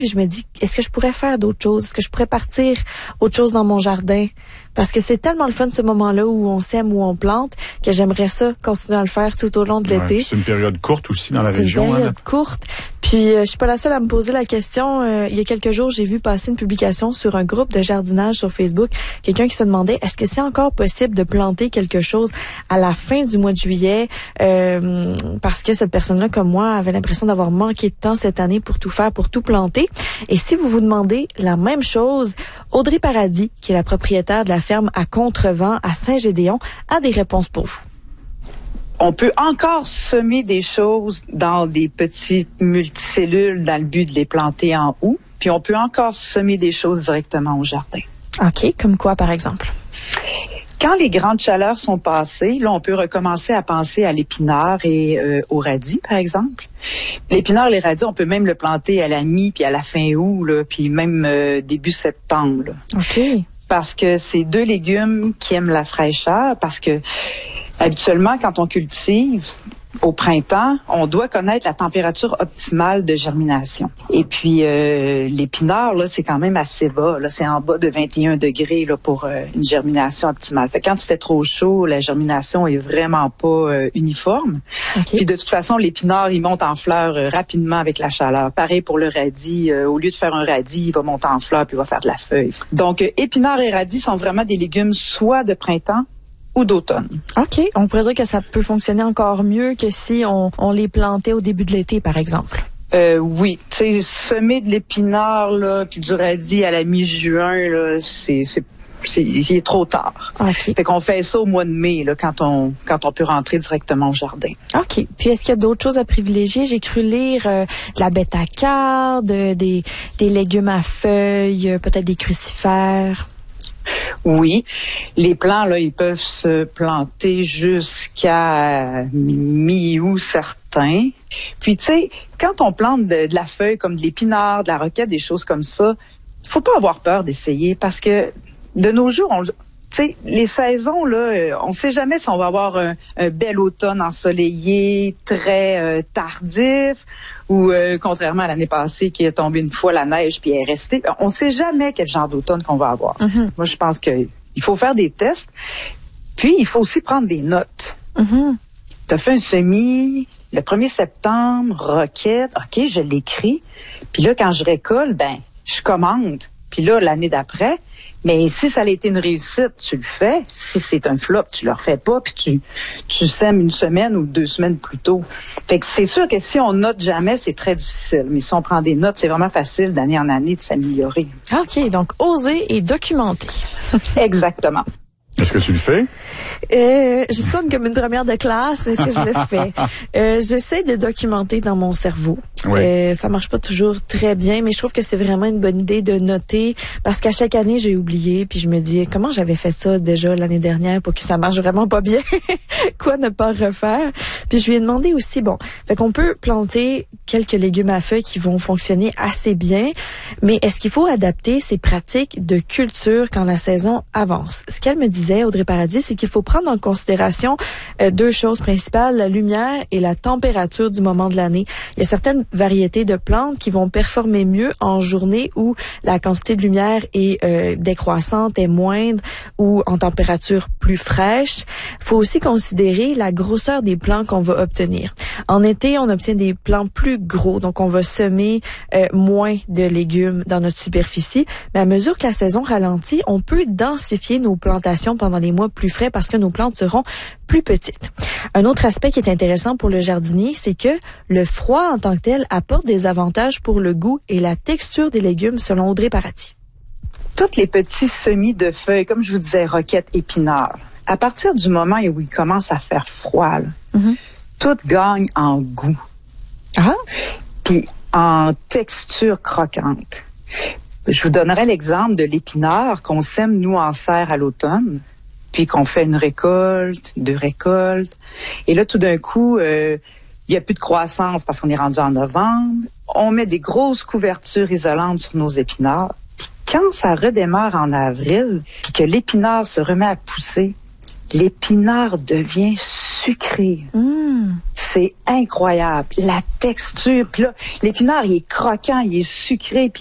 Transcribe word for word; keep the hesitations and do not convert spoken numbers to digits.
Puis je me dis, est-ce que je pourrais faire d'autres choses? Est-ce que je pourrais partir autre chose dans mon jardin? Parce que c'est tellement le fun ce moment-là où on sème, où on plante, que j'aimerais ça continuer à le faire tout au long de l'été. Ouais, c'est une période courte aussi dans la c'est région. C'est une période hein? courte. Puis euh, je suis pas la seule à me poser la question. Euh, il y a quelques jours, j'ai vu passer une publication sur un groupe de jardinage sur Facebook. Quelqu'un qui se demandait, est-ce que c'est encore possible de planter quelque chose à la fin du mois de juillet? Euh, parce que cette personne-là, comme moi, avait l'impression d'avoir manqué de temps cette année pour tout faire, pour tout planter. Et si vous vous demandez la même chose, Audrey Paradis, qui est la propriétaire de la ferme à Contrevent, à Saint-Gédéon, a des réponses pour vous. On peut encore semer des choses dans des petites multicellules dans le but de les planter en août, puis on peut encore semer des choses directement au jardin. OK, comme quoi par exemple? Quand les grandes chaleurs sont passées, là, on peut recommencer à penser à l'épinard et euh, au radis, par exemple. L'épinard et les radis, on peut même le planter à la mi puis à la fin août, là, puis même euh, début septembre. Là. OK. Parce que c'est deux légumes qui aiment la fraîcheur, parce que habituellement, quand on cultive au printemps, on doit connaître la température optimale de germination. Et puis, euh, l'épinard, là, c'est quand même assez bas. Là, c'est en bas de vingt et un degrés là, pour euh, une germination optimale. Fait que quand il fait trop chaud, la germination est vraiment pas euh, uniforme. Okay. Puis de toute façon, l'épinard, il monte en fleurs euh, rapidement avec la chaleur. Pareil pour le radis. Euh, au lieu de faire un radis, il va monter en fleurs puis il va faire de la feuille. Donc, euh, épinard et radis sont vraiment des légumes soit de printemps ou d'automne. OK. On pourrait dire que ça peut fonctionner encore mieux que si on, on les plantait au début de l'été, par exemple. Euh, oui. Tu sais, semer de l'épinard, là, puis du radis à la mi-juin, là, c'est, c'est, c'est, il est trop tard. OK. Fait qu'on fait ça au mois de mai, là, quand on, quand on peut rentrer directement au jardin. OK. Puis est-ce qu'il y a d'autres choses à privilégier? J'ai cru lire euh, de la bêta-carde, des, des légumes à feuilles, euh, peut-être des crucifères. Oui, les plants, là, ils peuvent se planter jusqu'à mi-août certains. Puis, tu sais, quand on plante de, de la feuille comme de l'épinard, de la roquette, des choses comme ça, faut pas avoir peur d'essayer parce que de nos jours, on... Tu sais, les saisons, là, on sait jamais si on va avoir un, un bel automne ensoleillé, très euh, tardif, ou euh, contrairement à l'année passée qui est tombée une fois la neige puis elle est restée. On sait jamais quel genre d'automne qu'on va avoir. Mm-hmm. Moi, je pense que il faut faire des tests, puis il faut aussi prendre des notes. Mm-hmm. Tu as fait un semis le premier septembre, roquette, OK, je l'écris, puis là, quand je récolte, ben, je commande. Puis là, l'année d'après, mais si ça a été une réussite, tu le fais. Si c'est un flop, tu le refais pas, puis tu, tu sèmes une semaine ou deux semaines plus tôt. Fait que c'est sûr que si on note jamais, c'est très difficile. Mais si on prend des notes, c'est vraiment facile d'année en année de s'améliorer. OK, donc oser et documenter. Exactement. Est-ce que tu le fais? Euh, je sonne comme une première de classe, est-ce que je le fais? Euh, j'essaie de documenter dans mon cerveau. Oui. Euh, ça marche pas toujours très bien, mais je trouve que c'est vraiment une bonne idée de noter parce qu'à chaque année, j'ai oublié, puis je me dis comment j'avais fait ça déjà l'année dernière pour que ça marche vraiment pas bien. Quoi ne pas refaire? Puis je lui ai demandé aussi, bon, fait qu'on peut planter quelques légumes à feuilles qui vont fonctionner assez bien, mais est-ce qu'il faut adapter ces pratiques de culture quand la saison avance? Ce qu'elle me disait, Audrey Paradis, c'est qu'il faut prendre en considération euh, deux choses principales, la lumière et la température du moment de l'année. Il y a certaines variétés de plantes qui vont performer mieux en journée où la quantité de lumière est euh, décroissante, est moindre ou en température plus fraîche. Il faut aussi considérer la grosseur des plants qu'on va obtenir. En été, on obtient des plants plus gros, donc on va semer euh, moins de légumes dans notre superficie. Mais à mesure que la saison ralentit, on peut densifier nos plantations pendant les mois plus frais parce que nos plantes seront plus petites. Un autre aspect qui est intéressant pour le jardinier, c'est que le froid en tant que tel apporte des avantages pour le goût et la texture des légumes selon Audrey Paradis. Tous les petits semis de feuilles, comme je vous disais, roquette, épinard, à partir du moment où il commence à faire froid, là, mm-hmm. tout gagne en goût. Ah. Puis en texture croquante. Je vous donnerai l'exemple de l'épinard qu'on sème, nous, en serre à l'automne, puis qu'on fait une récolte, deux récoltes. Et là, tout d'un coup, euh, il n'y a plus de croissance parce qu'on est rendu en novembre. On met des grosses couvertures isolantes sur nos épinards. Puis quand ça redémarre en avril, puis que l'épinard se remet à pousser, l'épinard devient sucré. Mmh. c'est incroyable. La texture, puis là, l'épinard, il est croquant, il est sucré, puis